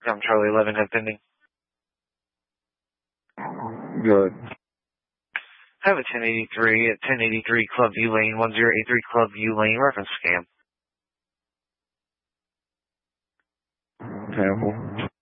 Charlie 11 head pending. Good. I have a 1083 at 1083 Clubview Lane, 1083 Clubview Lane, reference scam. Tampa.